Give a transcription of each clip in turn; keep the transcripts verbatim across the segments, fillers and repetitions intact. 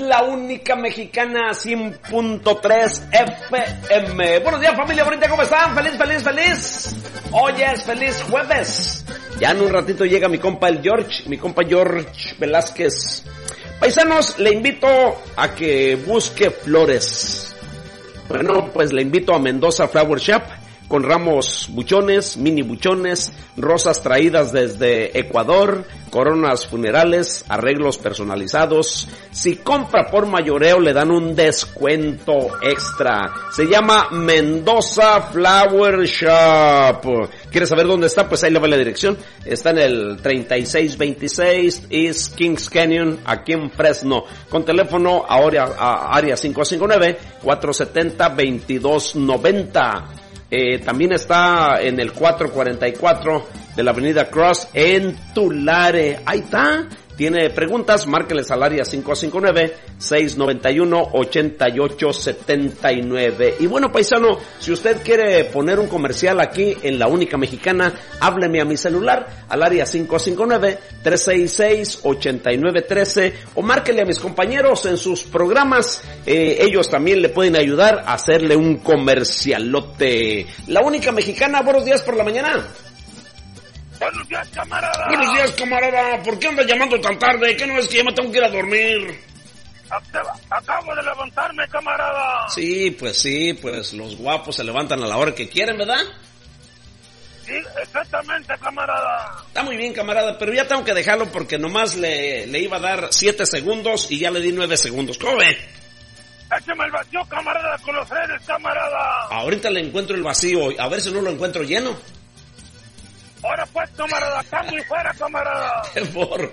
la única mexicana cien punto tres F M. Buenos días, familia bonita, ¿cómo están? Feliz, feliz, feliz. Hoy es feliz jueves. Ya en un ratito llega mi compa el George, mi compa George Velázquez. Paisanos, le invito a que busque flores. Bueno, pues le invito a Mendoza Flower Shop, con ramos buchones, mini buchones, rosas traídas desde Ecuador, coronas funerales, arreglos personalizados. Si compra por mayoreo le dan un descuento extra. Se llama Mendoza Flower Shop. ¿Quieres saber dónde está? Pues ahí le va la dirección. Está en el treinta y seis veintiséis East Kings Canyon, aquí en Fresno. Con teléfono a área, a área cinco cinco nueve, cuatro siete cero, veintidós noventa. Eh, también está en el cuatrocientos cuarenta y cuatro de la avenida Cross en Tulare. Ahí está. Tiene preguntas, márqueles al área cinco cinco nueve, seis nueve uno, ocho ocho siete nueve. Y bueno, paisano, si usted quiere poner un comercial aquí en La Única Mexicana, hábleme a mi celular al área cinco cinco nueve, tres seis seis, ocho nueve uno tres o márquele a mis compañeros en sus programas. Eh, ellos también le pueden ayudar a hacerle un comercialote. La Única Mexicana, buenos días por la mañana. Buenos días, camarada. Buenos días, camarada. ¿Por qué andas llamando tan tarde? ¿Qué no es que ya me tengo que ir a dormir? Acabo de levantarme, camarada. Sí, pues sí, pues los guapos se levantan a la hora que quieren, ¿verdad? Sí, exactamente, camarada. Está muy bien, camarada, pero ya tengo que dejarlo porque nomás le, le iba a dar siete segundos y ya le di nueve segundos. ¿Cómo ve? Écheme el vacío, camarada, con los frenes, camarada. Ahorita le encuentro el vacío, a ver si no lo encuentro lleno. Ahora pues, camarada, cambio y fuera, camarada. ¡Qué por!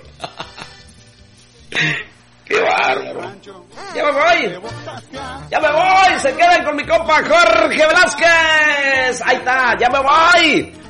¡Qué bárbaro! ¡Ya me voy! ¡Ya me voy! ¡Se quedan con mi compa Jorge Velázquez! ¡Ahí está! ¡Ya me voy!